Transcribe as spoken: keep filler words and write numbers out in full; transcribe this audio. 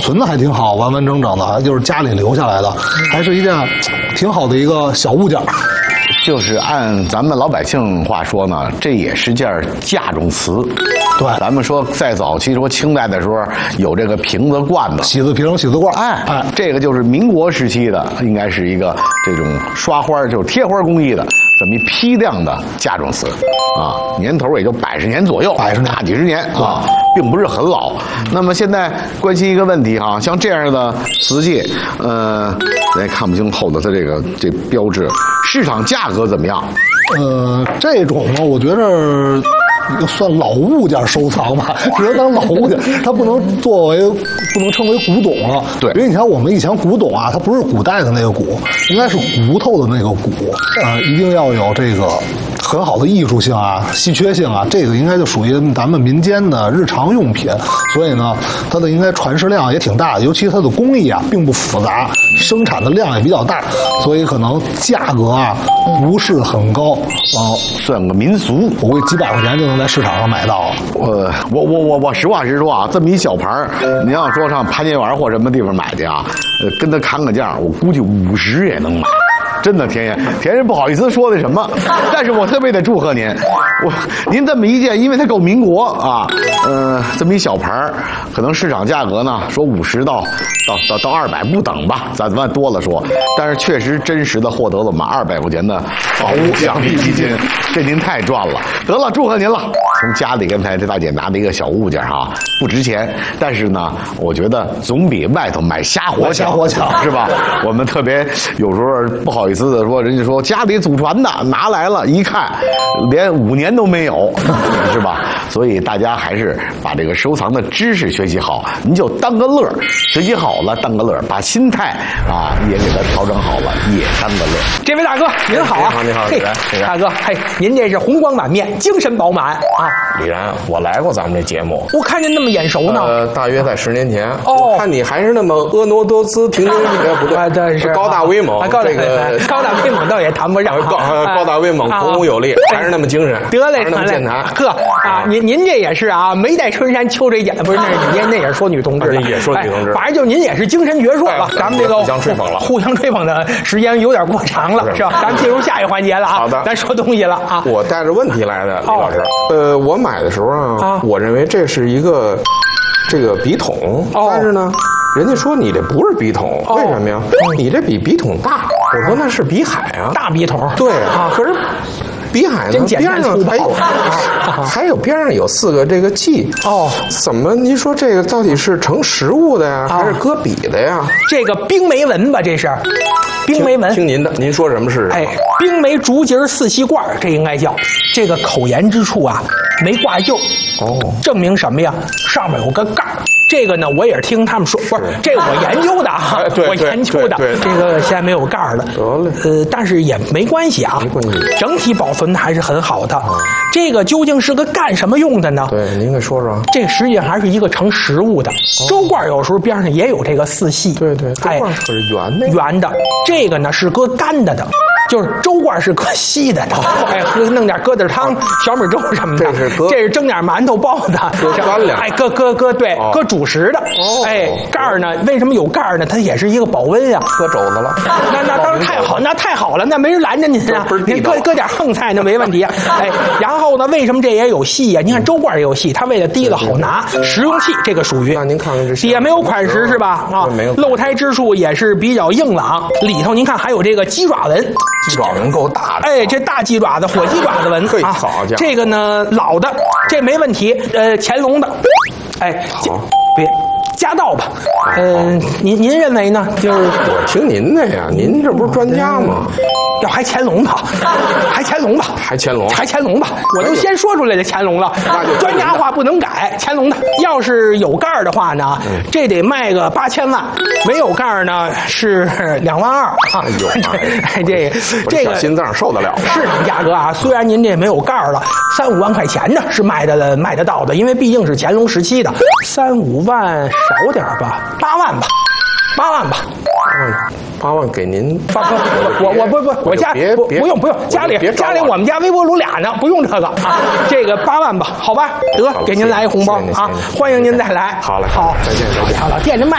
存的还挺好，完完整整的，就是家里留下来的，还是一件挺好的一个小物件。 就是按咱们老百姓话说呢，这也是件嫁妆瓷。 对， 咱们说在早期说清代的时候有这个瓶子罐子、 喜字瓶、喜字罐， 哎哎，这个就是民国时期的，应该是一个这种刷花就是贴花工艺的这么一批量的嫁妆瓷啊，年头也就百十年左右， 百十年大几十年啊，并不是很老。那么现在关心一个问题哈，像这样的瓷器，呃，咱也看不清后头它这个这标志，市场价格怎么样？ 呃，这种呢，我觉着算老物件收藏吧，只能当老物件，它不能作为不能称为古董了。 对， 因为你看我们以前古董啊，它不是古代的那个古，应该是骨头的那个骨，呃，一定要有这个很好的艺术性啊、稀缺性啊，这个应该就属于咱们民间的日常用品，所以呢，它的应该传世量也挺大的，尤其它的工艺啊并不复杂，生产的量也比较大，所以可能价格啊不是很高啊， 算个民俗， 我估计几百块钱就能在市场上买到了。 我我我我我实话实说啊，这么一小盘儿，您要说上潘家园或什么地方买去啊，呃，跟他砍个价，我估计五十也能买。真的，田爷，田爷不好意思说那什么，但是我特别得祝贺您，我您这么一件，因为它够民国啊，呃，这么一小盘儿，可能市场价格呢说五十到到到到二百不等吧，咱咱多了说，但是确实真实的获得了我们二百块钱的宝物奖励基金，这您太赚了，得了，祝贺您了。从家里刚才这大姐拿的一个小物件哈，不值钱，但是呢，我觉得总比外头买瞎活瞎活强， 是吧？我们特别有时候不好意思的说，人家说家里祖传的拿来了，一看连五年都没有，是吧？所以大家还是把这个收藏的知识学习好，您就当个乐，学习好了当个乐，把心态啊也给它调整好了，也当个乐。 这位大哥您好啊， 你好，你好， 嘿，大哥，嘿，您这是红光满面，精神饱满啊。 李然，我来过咱们这节目， 我看见那么眼熟呢。 呃，大约在十年前。 哦， 我看你还是那么婀娜多姿、亭亭玉立，不对， 啊，对是高大威猛。 啊、高大这个高大威猛倒也谈不上， 高高大威猛，孔武有力，还是那么精神。 得嘞， 还是那么健谈。 呵啊，您您这也是啊，眉戴春山，秋垂眼，不是那您那也是说女同志， 也说女同志， 反正就您也是精神矍铄了。咱们这个互相吹捧了， 互相吹捧的时间有点过长了，是吧？咱们进入下一环节了啊。 好的， 咱说东西了啊。 我带着问题来的，李老师。呃，我买的时候啊，我认为这是一个这个笔筒，但是呢，人家说你这不是笔筒，为什么呀？你这比笔筒大。我说那是笔海啊， 大笔筒。 对啊，可是笔海呢边上还有还有边上有四个这个记哦， 怎么您说这个到底是盛食物的呀，还是搁笔的呀？ 这个冰梅纹吧，这是冰梅纹。 听您的，您说什么是什么？ 哎，冰梅竹节四细罐，这应该叫这个口沿之处啊没挂釉哦， 证明什么呀？上面有个盖儿。这个呢，我也是听他们说，不是这个我研究的啊，我研究的。这个现在没有盖儿了， 得嘞。 呃，但是也没关系啊， 没关系， 整体保存的还是很好的。这个究竟是个干什么用的呢？ 对，您给说说。 这个实际上还是一个盛食物的。粥罐有时候边上也有这个四细， 对对，粥罐可是圆的， 圆的。这个呢是搁干的的。就是粥罐是搁稀的的，哎，喝弄点疙瘩汤、小米粥什么的。 这是搁， 这是蒸点馒头、包子， 搁干粮。 哎，搁搁搁，对，搁主食的。哦，哎，盖儿呢？为什么有盖儿呢？它也是一个保温呀。 搁肘子了， 那那当然太好，那太好了，那没人拦着您啊。您搁搁点横菜那没问题。哎，然后呢，为什么这也有细呀？您看粥罐也有细，它为了提了好拿，食用器这个属于。 那您看看这底下没有款式是吧？啊， 没有。 露胎之处也是比较硬朗，里头您看还有这个鸡爪纹。 鸡爪纹够大的， 哎，这大鸡爪子、火鸡爪子纹啊， 好家伙， 这个呢老的，这没问题。呃，乾隆的，哎，别夹道吧。嗯、呃，您您认为呢？就是我听您的呀，您这不是专家吗？ 要还乾隆吧，还乾隆吧， 还乾隆， 还乾隆吧，我都先说出来这乾隆了， 那就专家话不能改，乾隆的。要是有盖儿的话呢，嗯、这得卖个八千万；没有盖儿呢是两万二。 哎呦， 哎，这这个心脏受得了？ 是价格啊，虽然您这没有盖儿了，三五万块钱呢是卖的卖得到的，因为毕竟是乾隆时期的，三五万少点吧，八万吧。八万吧， 八万，八万给您。 我我不不，我家不不用不用，家里家里我们家微波炉俩呢，不用这个啊。这个八万吧，好吧，得给您来一红包啊，欢迎您再来。 好嘞， 好， 再见再见。 好了，惦着卖。